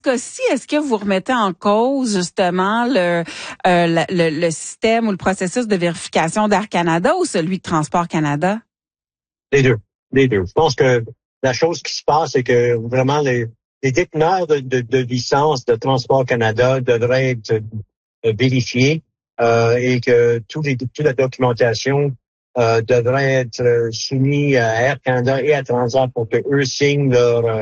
cas-ci, est-ce que vous remettez en cause justement le système ou le processus de vérification d'Air Canada ou celui de Transport Canada? Les deux. Les deux. Je pense que la chose qui se passe, c'est que vraiment les déteneurs de licences de Transport Canada devraient être vérifiés et que toute la documentation devrait être soumise à Air Canada et à Transat pour que eux signent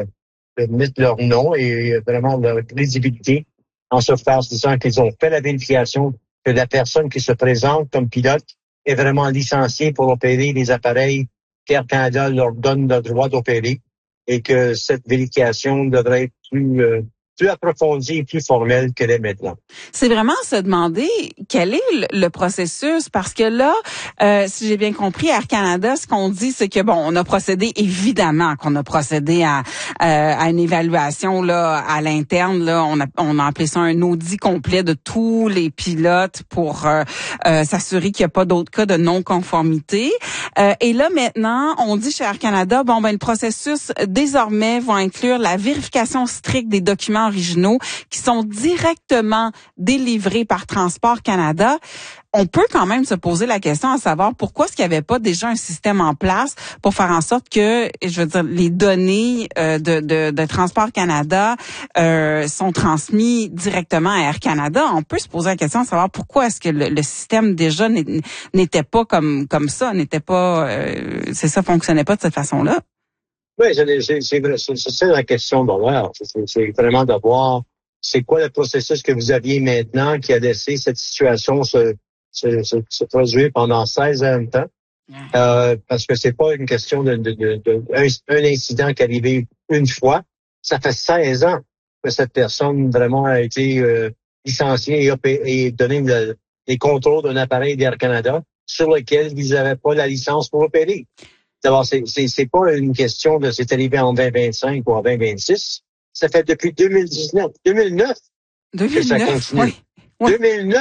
mettre leur nom et vraiment leur crédibilité en se disant qu'ils ont fait la vérification que la personne qui se présente comme pilote est vraiment licenciée pour opérer les appareils qu'Air Canada leur donne le droit d'opérer et que cette vérification devrait être plus approfondie et plus formelle qu'elle est maintenant. C'est vraiment se demander quel est le processus, parce que là, si j'ai bien compris, Air Canada, ce qu'on dit, c'est que on a procédé, évidemment qu'on a procédé à une évaluation là à l'interne. Là, on a appelé ça un audit complet de tous les pilotes pour s'assurer qu'il n'y a pas d'autres cas de non-conformité. Et là maintenant, on dit chez Air Canada, le processus désormais va inclure la vérification stricte des documents originaux qui sont directement délivrés par Transport Canada. On peut quand même se poser la question à savoir pourquoi est-ce qu'il n'y avait pas déjà un système en place pour faire en sorte que, les données de Transport Canada sont transmises directement à Air Canada. On peut se poser la question à savoir pourquoi est-ce que le système déjà n'était pas comme ça, fonctionnait pas de cette façon-là. Oui, c'est la question d'honneur. C'est vraiment de voir c'est quoi le processus que vous aviez maintenant qui a laissé cette situation se produire pendant 16 ans de temps. Parce que c'est pas une question d'un incident qui est arrivé une fois. Ça fait 16 ans que cette personne vraiment a été licenciée et donné les contrôles d'un appareil d'Air Canada sur lequel ils n'avaient pas la licence pour opérer. D'abord, c'est pas une question de c'est arrivé en 2025 ou en 2026. Ça fait depuis 2009 que ça continue. Oui.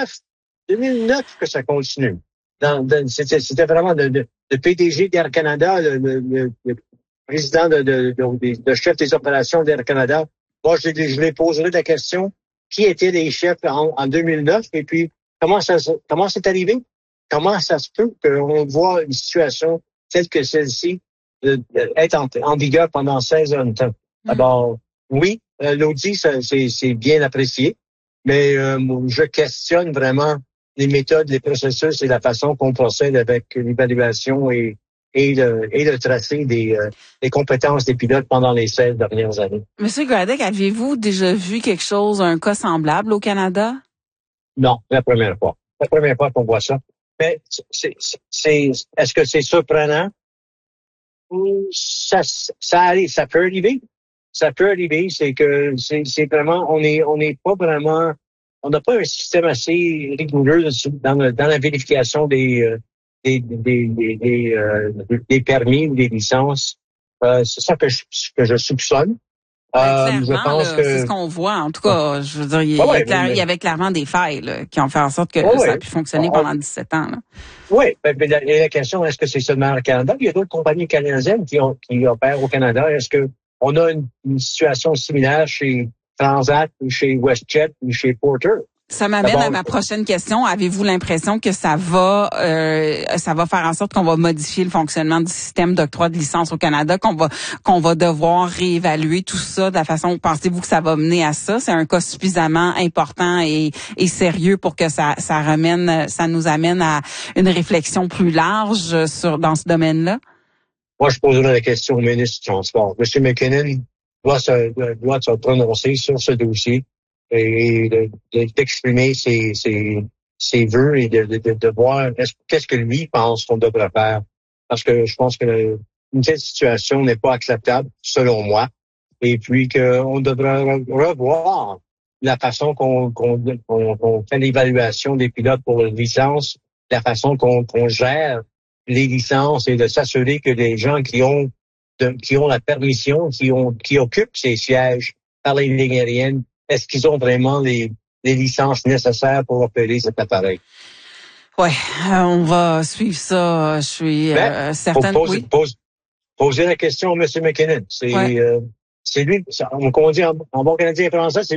2009 que ça continue. C'était vraiment le PDG d'Air Canada, le président de chef des opérations d'Air Canada. Moi, je lui poserai la question, qui étaient les chefs en 2009 et puis comment c'est arrivé? Comment ça se peut qu'on voit une situation telle que celle-ci être en vigueur pendant 16 ans de temps? D'abord, oui, l'audit, c'est bien apprécié, mais je questionne vraiment les méthodes, les processus et la façon qu'on procède avec l'évaluation et le tracé des compétences des pilotes pendant les 16 dernières années. Monsieur Gradec, avez-vous déjà vu quelque chose, un cas semblable au Canada? Non, la première fois. La première fois qu'on voit ça. Mais est-ce que c'est surprenant? Ça arrive, ça peut arriver. Ça peut arriver, c'est que c'est vraiment, on n'est pas vraiment, on n'a pas un système assez rigoureux dans la vérification des permis ou des licences. C'est ça que je soupçonne. Je pense que c'est ce qu'on voit. En tout cas, je veux dire, il y avait clairement des failles là, qui ont fait en sorte que ça a pu fonctionner pendant 17 ans. Là. Oui, la question, est-ce que c'est seulement au Canada? Il y a d'autres compagnies canadiennes qui opèrent au Canada. Est-ce que on a une situation similaire chez Transat ou chez WestJet ou chez Porter? Ça m'amène à ma prochaine question. Avez-vous l'impression que ça va faire en sorte qu'on va modifier le fonctionnement du système d'octroi de licence au Canada, qu'on va devoir réévaluer tout ça de la façon, pensez-vous que ça va mener à ça? C'est un cas suffisamment important et sérieux pour que ça nous amène à une réflexion plus large dans ce domaine-là? Moi, je poserai la question au ministre du Transport. M. McKinnon doit se prononcer sur ce dossier et d'exprimer ses vœux et de voir qu'est-ce que lui pense qu'on devrait faire. Parce que je pense que une telle situation n'est pas acceptable, selon moi. Et puis qu'on devrait revoir la façon qu'on fait l'évaluation des pilotes pour les licences, la façon qu'on gère les licences et de s'assurer que les gens qui ont la permission, qui occupent ces sièges par les lignes aériennes, est-ce qu'ils ont vraiment les licences nécessaires pour opérer cet appareil? Ouais, on va suivre ça. Je suis certaine. Poser la question à M. McKinnon. c'est lui, comme on dit en bon canadien et français, c'est